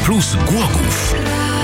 Plus Głogów.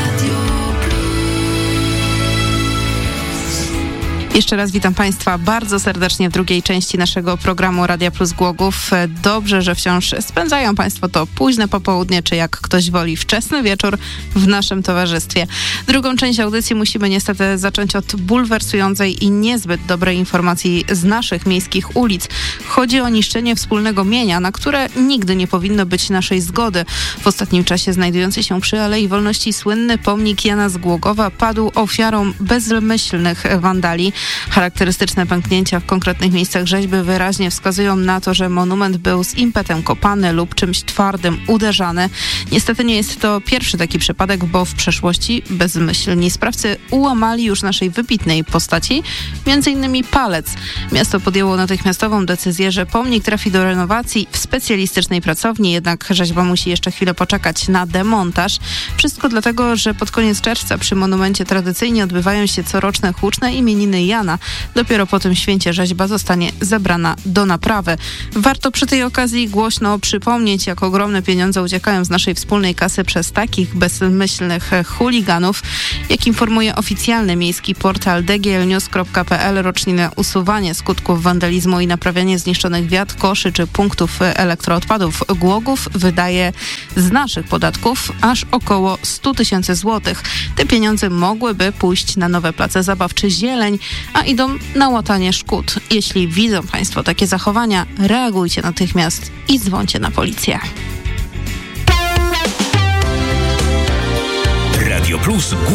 Jeszcze raz witam Państwa bardzo serdecznie w drugiej części naszego programu Radia Plus Głogów. Dobrze, że wciąż spędzają Państwo to późne popołudnie, czy jak ktoś woli wczesny wieczór w naszym towarzystwie. Drugą część audycji musimy niestety zacząć od bulwersującej i niezbyt dobrej informacji z naszych miejskich ulic. Chodzi o niszczenie wspólnego mienia, na które nigdy nie powinno być naszej zgody. W ostatnim czasie znajdujący się przy Alei Wolności słynny pomnik Jana z Głogowa padł ofiarą bezmyślnych wandali. Charakterystyczne pęknięcia w konkretnych miejscach rzeźby wyraźnie wskazują na to, że monument był z impetem kopany lub czymś twardym uderzany. Niestety nie jest to pierwszy taki przypadek, bo w przeszłości bezmyślni sprawcy ułamali już naszej wybitnej postaci, m.in. palec. Miasto podjęło natychmiastową decyzję, że pomnik trafi do renowacji w specjalistycznej pracowni, jednak rzeźba musi jeszcze chwilę poczekać na demontaż. Wszystko dlatego, że pod koniec czerwca przy monumencie tradycyjnie odbywają się coroczne huczne imieniny Jana. Dopiero po tym święcie rzeźba zostanie zabrana do naprawy. Warto przy tej okazji głośno przypomnieć, jak ogromne pieniądze uciekają z naszej wspólnej kasy przez takich bezmyślnych chuliganów. Jak informuje oficjalny miejski portal dglnews.pl, roczne usuwanie skutków wandalizmu i naprawianie zniszczonych wiat, koszy czy punktów elektroodpadów Głogów wydaje z naszych podatków aż około 100 000 złotych. Te pieniądze mogłyby pójść na nowe place zabaw czy zieleń, a idą na łatanie szkód. Jeśli widzą Państwo takie zachowania, reagujcie natychmiast i dzwońcie na policję. Radio Plus